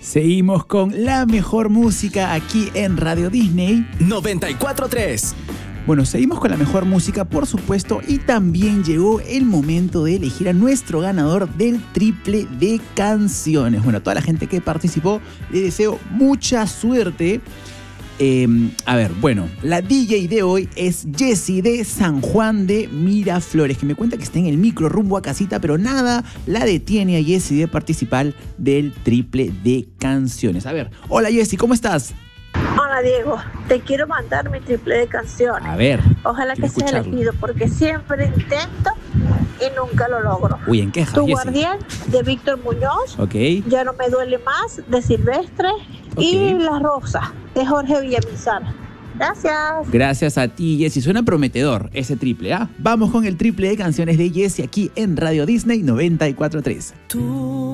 Seguimos con la mejor música aquí en Radio Disney 94.3. Bueno, seguimos con la mejor música, por supuesto, y también llegó el momento de elegir a nuestro ganador del triple de canciones. Bueno, a toda la gente que participó, le deseo mucha suerte. La DJ de hoy es Jessie de San Juan de Miraflores, que me cuenta que está en el micro rumbo a casita, pero nada la detiene a Jessie de participar del triple de canciones. A ver, hola Jessie, ¿cómo estás? Hola Diego, te quiero mandar mi triple de canciones. A ver, ojalá que sea elegido, porque siempre intento y nunca lo logro. Uy, en quejas, Tu Jessie. Guardián, de Víctor Muñoz. Ok. Ya no me duele más, de Silvestre. Y La Rosa, de Jorge Villamizar. Gracias. Gracias a ti, Jessie. Suena prometedor ese triple, ¿ah? Vamos con el triple de canciones de Jessie aquí en Radio Disney 94.3.